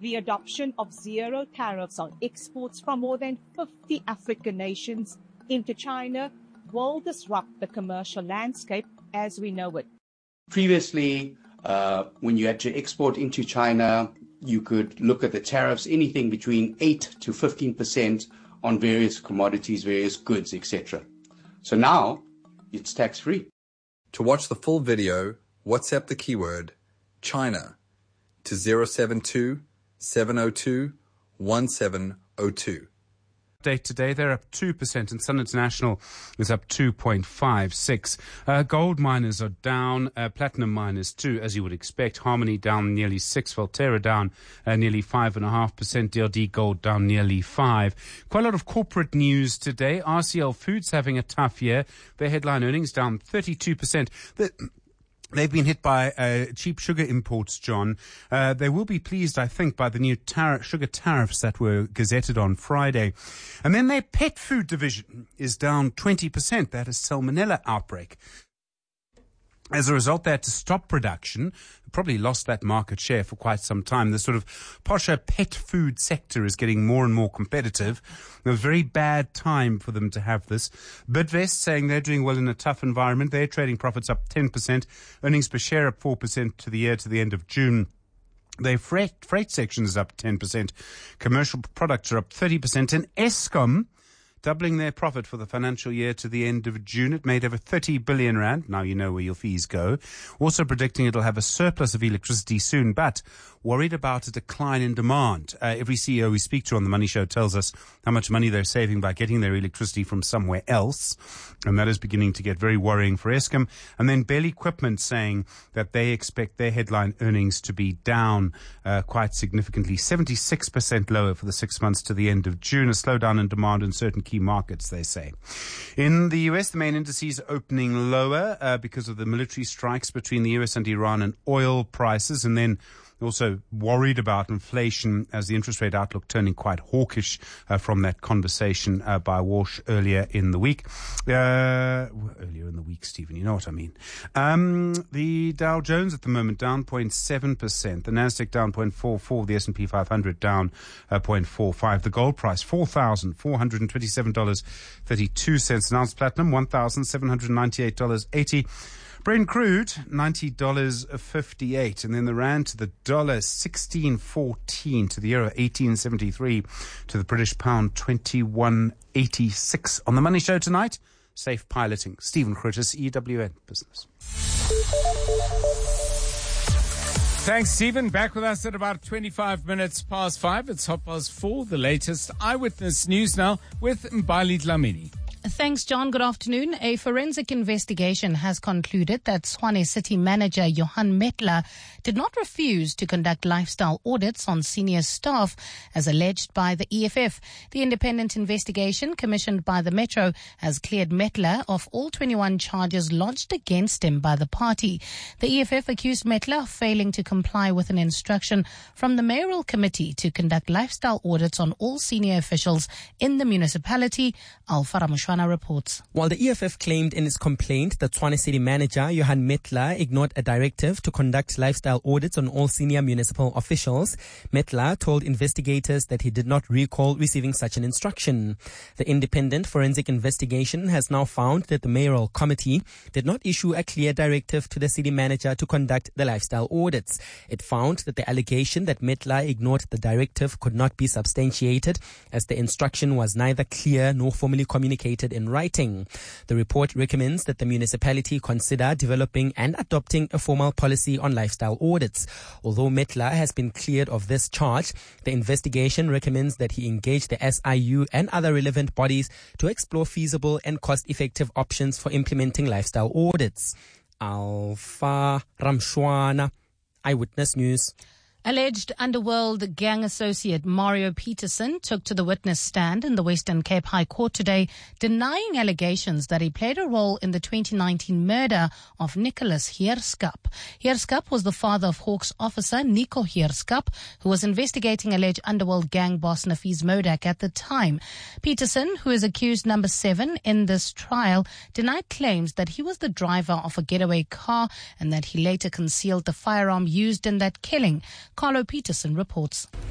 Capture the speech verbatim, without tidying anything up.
The adoption of zero tariffs on exports from more than fifty African nations into China will disrupt the commercial landscape as we know it. Previously, uh, when you had to export into China, you could look at the tariffs, anything between eight to fifteen percent on various commodities, various goods, et cetera. So now it's tax-free. To watch the full video, WhatsApp the keyword China to zero seven two, seven zero two, one seven zero two. Date today, they're up two percent, and Sun International is up two point five six. Uh, gold miners are down, uh, platinum miners too, as you would expect. Harmony down nearly six, Valterra down uh, nearly five point five percent, D R D Gold down nearly five. Quite a lot of corporate news today. R C L Foods having a tough year. Their headline earnings down thirty-two percent. The They've been hit by uh, cheap sugar imports, John. Uh, they will be pleased, I think, by the new tar- sugar tariffs that were gazetted on Friday. And then their pet food division is down twenty percent. That is salmonella outbreak. As a result, they had to stop production. Probably lost that market share for quite some time. The sort of posher pet food sector is getting more and more competitive. It was a very bad time for them to have this. Bidvest saying they're doing well in a tough environment. Their trading profits up ten percent. Earnings per share up four percent to the year to the end of June. Their freight, freight section is up ten percent. Commercial products are up thirty percent. And Eskom doubling their profit for the financial year to the end of June. It made over thirty billion rand. Now you know where your fees go. Also predicting it'll have a surplus of electricity soon, but worried about a decline in demand. Uh, every C E O we speak to on the Money Show tells us how much money they're saving by getting their electricity from somewhere else. And that is beginning to get very worrying for Eskom. And then Bell Equipment saying that they expect their headline earnings to be down uh, quite significantly, seventy-six percent lower for the six months to the end of June. A slowdown in demand in certain key markets, they say. In the U S, the main indices are opening lower uh, because of the military strikes between the U S and Iran and oil prices. And then also worried about inflation as the interest rate outlook turning quite hawkish uh, from that conversation uh, by Walsh earlier in the week. Uh, earlier in the week, Stephen, you know what I mean. Um, the Dow Jones at the moment down zero point seven percent. The Nasdaq down zero point four four. The S and P five hundred down uh, zero point four five. The gold price four thousand four hundred twenty-seven dollars and thirty-two cents. An ounce platinum one thousand seven hundred ninety-eight dollars and eighty cents. Brent crude, ninety dollars and fifty-eight cents. And then the rand to the dollar, sixteen fourteen. To the euro, eighteen seventy-three. To the British pound, twenty-one eighty-six. On the Money Show tonight, safe piloting. Stephen Curtis, E W N Business. Thanks, Stephen. Back with us at about twenty-five minutes past five. It's half past four. The latest Eyewitness News now with Mbali Dlamini. Thanks, John. Good afternoon. A forensic investigation has concluded that Tshwane City manager Johan Metler did not refuse to conduct lifestyle audits on senior staff as alleged by the E F F. The independent investigation commissioned by the Metro has cleared Metler of all twenty-one charges lodged against him by the party. The E F F accused Metler of failing to comply with an instruction from the mayoral committee to conduct lifestyle audits on all senior officials in the municipality. Alpha Ramushwana reports. While the E F F claimed in its complaint that Tshwane City manager Johan Metler ignored a directive to conduct lifestyle audits on all senior municipal officials, Metler told investigators that he did not recall receiving such an instruction. The independent forensic investigation has now found that the mayoral committee did not issue a clear directive to the city manager to conduct the lifestyle audits. It found that the allegation that Metler ignored the directive could not be substantiated as the instruction was neither clear nor formally communicated in writing. The report recommends that the municipality consider developing and adopting a formal policy on lifestyle audits. Although Metler has been cleared of this charge, the investigation recommends that he engage the S I U and other relevant bodies to explore feasible and cost-effective options for implementing lifestyle audits. Alpha Ramshwana, Eyewitness News. Alleged underworld gang associate Mario Peterson took to the witness stand in the Western Cape High Court today, denying allegations that he played a role in the twenty nineteen murder of Nicholas Heerskap. Heerskap was the father of Hawks officer Nico Heerskap, who was investigating alleged underworld gang boss Nafees Modak at the time. Peterson, who is accused number seven in this trial, denied claims that he was the driver of a getaway car and that he later concealed the firearm used in that killing. Carlo Peterson reports.